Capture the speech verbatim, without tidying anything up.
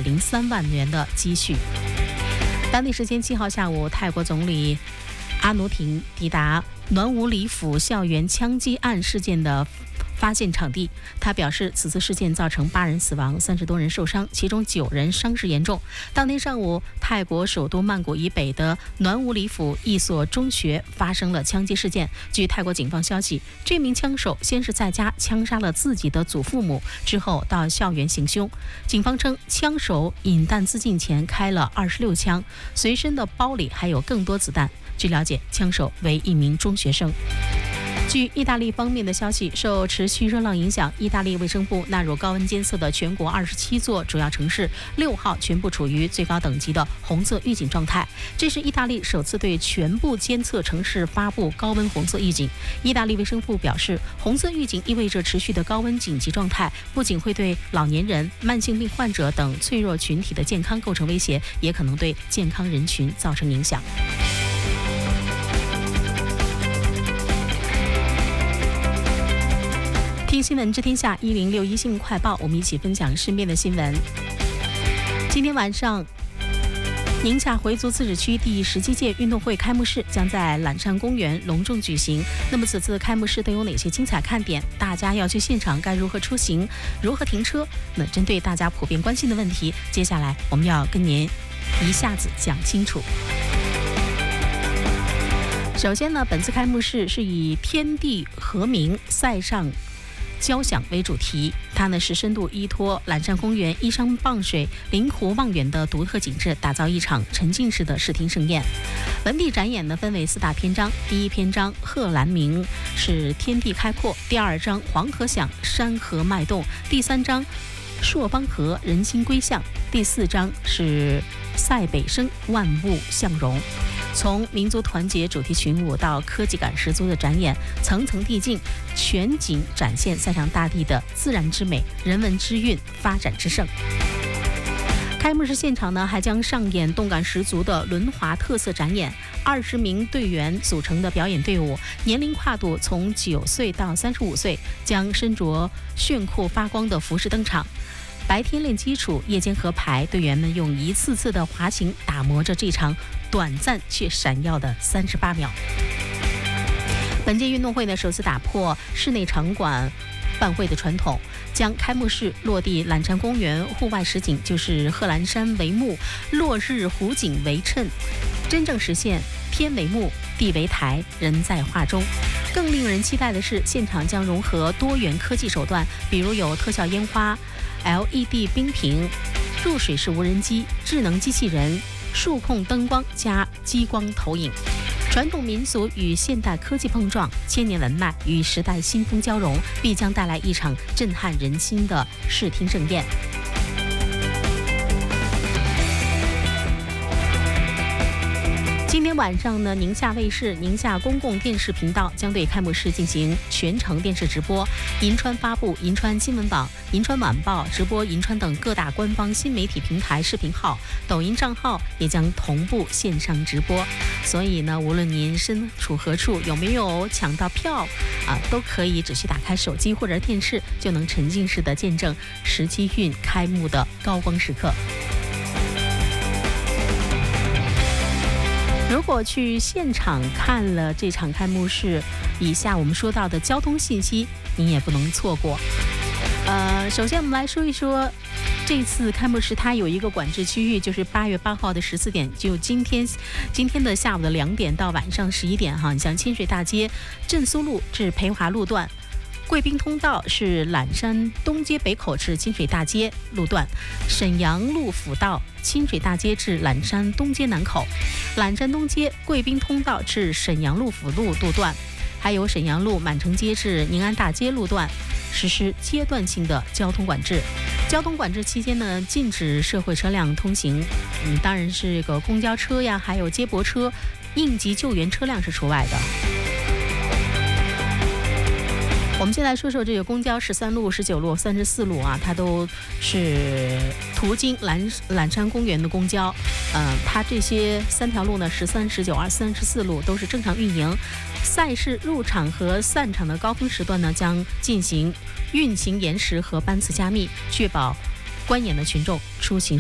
零三万元的积蓄。当地时间七号下午，泰国总理阿努廷抵达暖武里府校园枪击案事件的发现场地，他表示，此次事件造成八人死亡，三十多人受伤，其中九人伤势严重。当天上午，泰国首都曼谷以北的暖武里府一所中学发生了枪击事件。据泰国警方消息，这名枪手先是在家枪杀了自己的祖父母，之后到校园行凶。警方称，枪手引弹自尽前开了二十六枪，随身的包里还有更多子弹。据了解，枪手为一名中学生。据意大利方面的消息，受持续热浪影响，意大利卫生部纳入高温监测的全国二十七座主要城市，六号全部处于最高等级的红色预警状态。这是意大利首次对全部监测城市发布高温红色预警。意大利卫生部表示，红色预警意味着持续的高温紧急状态不仅会对老年人、慢性病患者等脆弱群体的健康构成威胁，也可能对健康人群造成影响。听新闻知天下一零六一新闻快报，我们一起分享身边的新闻。今天晚上，宁夏回族自治区第十七届运动会开幕式将在揽山公园隆重举行。那么此次开幕式都有哪些精彩看点？大家要去现场该如何出行？如何停车？那针对大家普遍关心的问题，接下来我们要跟您一下子讲清楚。首先呢，本次开幕式是以天地和鸣，塞上交响为主题，它呢是深度依托揽山公园依山傍水、临湖望远的独特景致，打造一场沉浸式的视听盛宴。文体展演呢分为四大篇章，第一篇章贺兰鸣是天地开阔，第二章黄河响，山河脉动，第三章朔方河，人心归向，第四章是塞北声，万物相融。从民族团结主题群舞到科技感十足的展演，层层递进，全景展现塞上大地的自然之美、人文之韵、发展之盛。开幕式现场呢，还将上演动感十足的轮滑特色展演，二十名队员组成的表演队伍，年龄跨度从九岁到三十五岁，将身着炫酷发光的服饰登场。白天练基础，夜间合排，队员们用一次次的滑行打磨着这场短暂却闪耀的三十八秒。本届运动会呢，首次打破室内场馆办会的传统，将开幕式落地揽山公园户外实景，就是贺兰山为幕，落日湖景为衬，真正实现天为幕，地为台，人在画中。更令人期待的是，现场将融合多元科技手段，比如有特效烟花、L E D 冰屏、入水式无人机、智能机器人、数控灯光加激光投影。传统民俗与现代科技碰撞，千年文脉与时代新风交融，必将带来一场震撼人心的视听盛宴。今天晚上呢，宁夏卫视、宁夏公共电视频道将对开幕式进行全程电视直播。银川发布、银川新闻网、银川晚报直播银川等各大官方新媒体平台视频号、抖音账号也将同步线上直播。所以呢，无论您身处何处，有没有抢到票啊，都可以只需打开手机或者电视，就能沉浸式的见证十七运开幕的高光时刻。如果去现场看了这场开幕式，以下我们说到的交通信息您也不能错过。呃，首先我们来说一说这次开幕式，它有一个管制区域，就是八月八号的十四点，就今天今天的下午的两点到晚上十一点哈。你像清水大街、镇苏路至培华路段。贵宾通道是揽山东街北口至清水大街路段，沈阳路辅道清水大街至揽山东街南口，揽山东街贵宾通道至沈阳路辅路路段，还有沈阳路满城街至宁安大街路段实施阶段性的交通管制。交通管制期间呢，禁止社会车辆通行，嗯，当然是这个公交车呀，还有接驳车、应急救援车辆是除外的。我们先来说说这个公交十三路、十九路、三十四路啊，它都是途经揽揽山公园的公交。嗯、呃，它这些三条路呢，十三、十九、二、三十四路都是正常运营。赛事入场和散场的高峰时段呢，将进行运行延时和班次加密，确保观演的群众出行